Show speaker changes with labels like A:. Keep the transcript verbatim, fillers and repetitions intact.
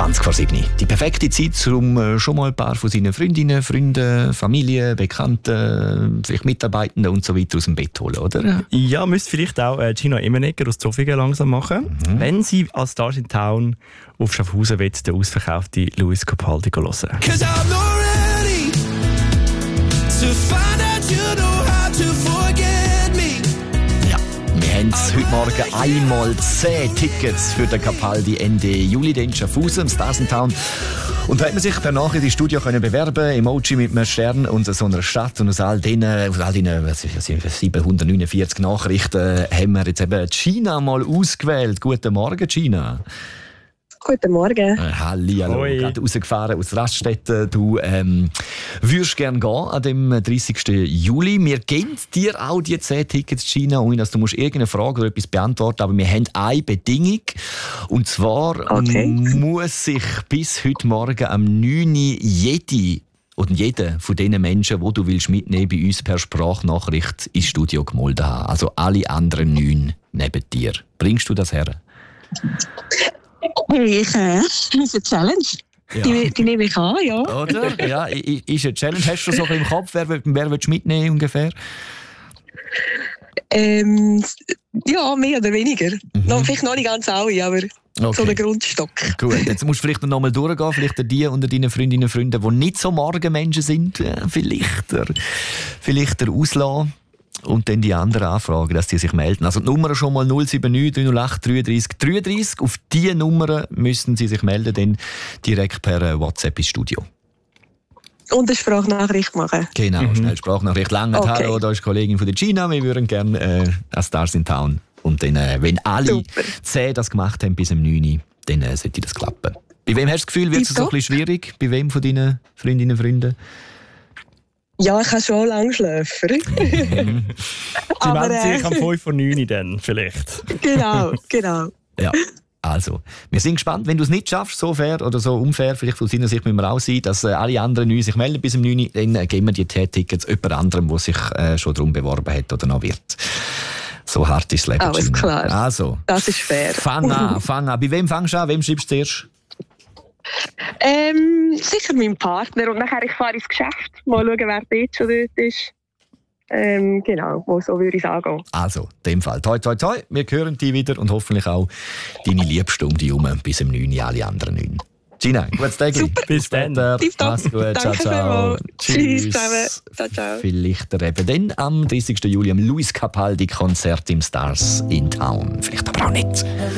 A: zwanzig vor sieben. Die perfekte Zeit, um äh, schon mal ein paar von seinen Freundinnen, Freunden, Familie, Bekannten, vielleicht Mitarbeitenden und so weiter aus dem Bett holen, oder?
B: Ja, müsste vielleicht auch äh, Gina Immenegger aus Zofingen langsam machen, mhm. wenn sie als Stars in Town auf Schaffhausen will, den ausverkauften Lewis Capaldi hören.
A: Wir haben heute Morgen einmal zehn Tickets für den Capaldi Ende Juli in Schaffhausen, im Stars in Town. Und da hat man sich danach in die Studio können bewerben, Emoji mit einem Stern und so einer Stadt. Und aus all diesen, aus all diesen siebenhundertneunundvierzig Nachrichten haben wir jetzt eben Gina mal ausgewählt. Guten Morgen, Gina.
C: Guten Morgen.
A: Äh, Hallihallo, gerade rausgefahren aus Raststätten. Du ähm, würdest gerne gehen an dem dreißigsten Juli. Wir geben dir auch die zehn Tickets, Gina, ohne dass du musst irgendeine Frage oder etwas beantworten. Aber wir haben eine Bedingung. Und zwar
C: okay.
A: muss sich bis heute Morgen am neun Uhr jede und jeder von diesen Menschen, die du willst mitnehmen bei uns per Sprachnachricht ins Studio gemolden haben. Also alle anderen neun neben dir. Bringst du das her?
C: Hey, ich, äh, das ist eine Challenge. Ja. Die, die nehme ich an, ja.
A: Oder? Ja, ist eine Challenge. Hast du so im Kopf, wer, wer willst du mitnehmen ungefähr?
C: Ähm, ja, mehr oder weniger. Mhm. Noch, vielleicht noch nicht ganz alle, aber okay. So der Grundstock.
A: Gut, jetzt musst du vielleicht noch mal durchgehen. Vielleicht die unter deinen Freundinnen und Freunden, die nicht so Morgenmenschen sind. Ja, vielleicht der, vielleicht der auslassen. Und dann die anderen anfragen, dass die sich melden. Also die Nummer schon mal null sieben neun drei null acht drei drei drei drei. Auf diese Nummer müssen Sie sich melden, dann direkt per WhatsApp ins Studio.
C: Und eine Sprachnachricht machen.
A: Genau,
B: mhm.
A: schnell Sprachnachricht. Lange okay. Hallo, da ist die Kollegin von der Gina. Wir würden gerne äh, als Stars in Town. Und dann, äh, wenn alle Super. zehn das gemacht haben bis um neun Uhr, dann äh, sollte das klappen. Bei wem hast du das Gefühl, wird es so ein bisschen schwierig? Bei wem von deinen Freundinnen und Freunden?
C: Ja, ich habe schon lange Schläfer.
B: Mhm. Sie melden sich äh, am fünf vor neun dann vielleicht.
C: Genau, genau.
A: Ja, also, wir sind gespannt. Wenn du es nicht schaffst, so fair oder so unfair, vielleicht von seiner Sicht müssen wir auch sein, dass äh, alle anderen neun sich melden bis um neun Uhr, dann äh, geben wir die Tickets jemand anderem, der sich äh, schon darum beworben hat oder noch wird. So hart ist das Leben.
C: Alles klar.
A: Also,
C: das ist fair.
A: Fang an, fang an. Bei wem fängst du an? Wem schreibst du zuerst?
C: Ähm, sicher mein Partner. Und nachher ich fahre ins Geschäft. Mal schauen, wer dort schon dort ist. Ähm, genau, wo so würde ich es angehen.
A: Also, in dem Fall. Toi, toi, toi. Wir hören dich wieder und hoffentlich auch deine Liebste um dich herum bis um neun Uhr, alle anderen neun. Gina, gutes Tag.
B: Bis dann.
A: Mach's gut.
C: Danke
A: ciao, ciao.
C: Tschüss zusammen. Ciao, ciao.
A: Vielleicht eben dann am dreißigsten Juli am Lewis Capaldi Konzert im Stars in Town. Vielleicht aber auch nicht.